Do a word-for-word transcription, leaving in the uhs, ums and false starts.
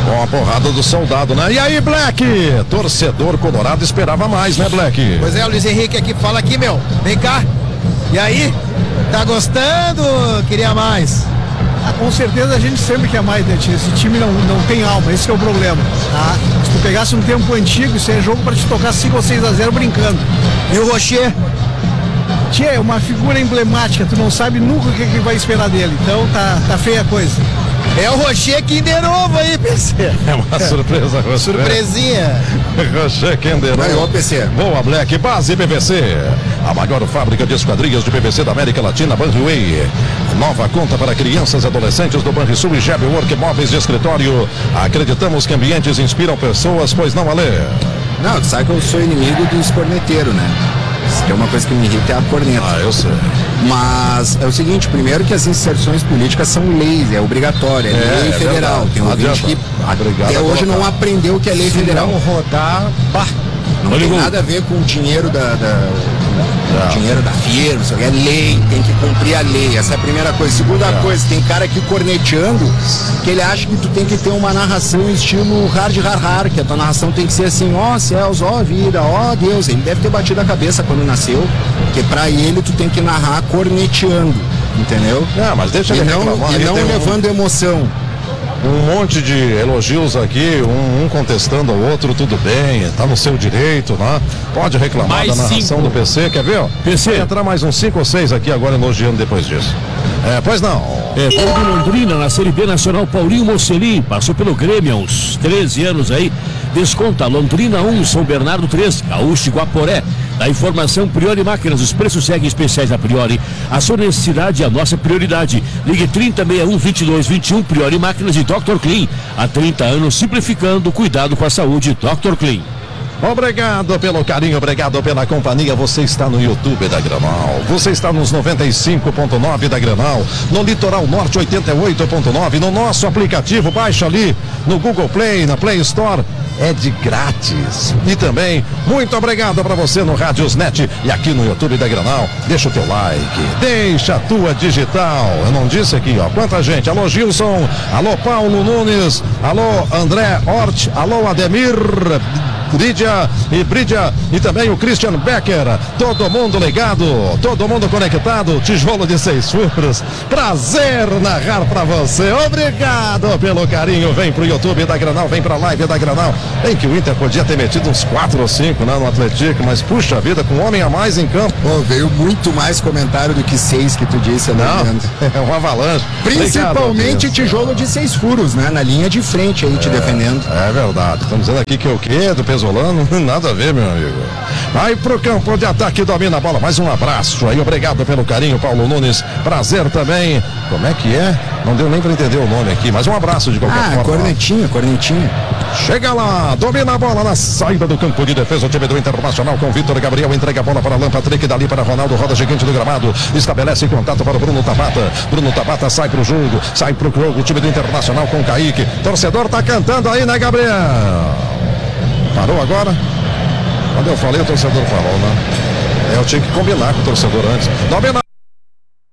Com a porrada do soldado, né? E aí, Black? Torcedor colorado esperava mais, né, Black? Pois é, o Luiz Henrique aqui fala aqui, meu. Vem cá. E aí? Tá gostando? Queria mais? Ah, com certeza a gente sempre quer mais, né, tia? Esse time não, não tem alma, esse que é o problema. Tá? Se tu pegasse um tempo antigo, isso é jogo pra te tocar cinco ou seis a zero brincando. E o Rocher? Tia, é uma figura emblemática, tu não sabe nunca o que, que vai esperar dele. Então tá, tá feia a coisa. É o Rocher Kinder Ovo aí, P C. É uma surpresa, Rocher. Surpresinha. Rocher Kinder Ovo. Ganhou, P C. Boa, Black. Base P V C. A maior fábrica de esquadrias de P V C da América Latina, Banriway. Nova conta para crianças e adolescentes do Banrisul e Jabwork Móveis de Escritório. Acreditamos que ambientes inspiram pessoas, pois não, Alê? Não, tu sabe que eu sou inimigo dos corneteiros, né? Que é uma coisa que me irrita, é a corneta. Ah, eu sei. Mas é o seguinte, primeiro que as inserções políticas são leis, é obrigatória, é, é lei é federal. Verdade. Tem um ouvinte que Obrigado até hoje não aprendeu o que é lei Se federal. não rodar, bah. Não tem nada a ver com o dinheiro da, da o dinheiro da firma, é lei, tem que cumprir a lei. Essa é a primeira coisa. Segunda é. coisa, tem cara aqui corneteando que ele acha que tu tem que ter uma narração estilo hard hard hard, que a tua narração tem que ser assim, ó oh, céus, ó oh, vida, ó oh, Deus. Ele deve ter batido a cabeça quando nasceu, porque pra ele tu tem que narrar corneteando, entendeu? É, mas deixa ele e não, reclamar, e não levando um... emoção. Um monte de elogios aqui, um, um contestando ao outro, tudo bem, tá no seu direito, né? Pode reclamar mais da narração cinco. do P C, quer ver? Ó? P C. Vai entrar mais uns cinco ou seis aqui agora elogiando depois disso. É, pois não. É, foi do Londrina na Série B Nacional, Paulinho Mocelin, passou pelo Grêmio há uns treze anos aí. Desconta Londrina um, São Bernardo três, Gaúcho e Guaporé. Da informação Priori Máquinas, os preços seguem especiais a Priori. A sua necessidade é a nossa prioridade. Ligue trinta, sessenta e um, vinte e dois, vinte e um, Priori Máquinas e doutor Clean. Há trinta anos simplificando, cuidado com a saúde, doutor Clean. Obrigado pelo carinho, obrigado pela companhia. Você está no YouTube da Granal, você está nos noventa e cinco ponto nove da Granal, no Litoral Norte oitenta e oito ponto nove, no nosso aplicativo, baixa ali no Google Play, na Play Store, é de grátis. E também, muito obrigado para você no Radiosnet e aqui no YouTube da Granal. Deixa o teu like, deixa a tua digital. Eu não disse aqui, ó, quanta gente. Alô Gilson, alô Paulo Nunes, alô André Hort, alô Ademir Brídia e Brídia e também o Christian Becker, todo mundo ligado, todo mundo conectado, tijolo de seis furos, prazer narrar pra você, obrigado pelo carinho, vem pro YouTube da Granal, vem pra live da Granal, bem que o Inter podia ter metido uns quatro ou cinco, né, no Atlético, mas puxa vida, com um homem a mais em campo. Pô, veio muito mais comentário do que seis que tu disse, né? Não, é um avalanche. Principalmente obrigado, tijolo de seis furos, né, na linha de frente aí, te é, defendendo. É verdade, estamos dizendo aqui que é o quê, do Pesolano? Nada a ver, meu amigo. Vai pro campo de ataque, domina a bola, mais um abraço aí, obrigado pelo carinho, Paulo Nunes, prazer também. Como é que é? Não deu nem pra entender o nome aqui, mas um abraço de qualquer ah, forma. cornetinha, cornetinha. Chega lá, domina a bola na saída do campo de defesa, o time do Internacional com Vitor Gabriel, entrega a bola para Alan Patrick, dali para Ronaldo, roda gigante do gramado, estabelece contato para o Bruno Tabata, Bruno Tabata sai pro jogo, sai pro jogo, o time do Internacional com Kaique, torcedor tá cantando aí, né, Gabriel? Parou agora? Quando eu falei, o torcedor falou, né? É, eu tinha que combinar com o torcedor antes. Domina